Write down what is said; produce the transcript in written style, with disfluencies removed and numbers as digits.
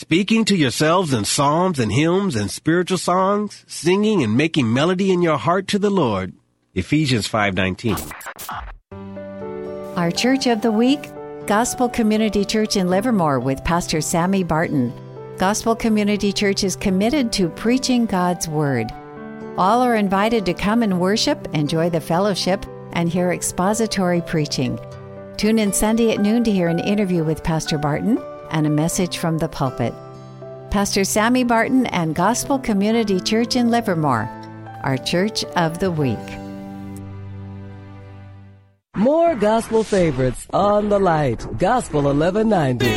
Speaking to yourselves in psalms and hymns and spiritual songs, singing and making melody in your heart to the Lord. Ephesians 5:19. Our Church of the Week, Gospel Community Church in Livermore with Pastor Sammy Barton. Gospel Community Church is committed to preaching God's Word. All are invited to come and worship, enjoy the fellowship, and hear expository preaching. Tune in Sunday at noon to hear an interview with Pastor Barton and a message from the pulpit. Pastor Sammy Barton and Gospel Community Church in Livermore, our Church of the Week. More gospel favorites on the light. Gospel 1190.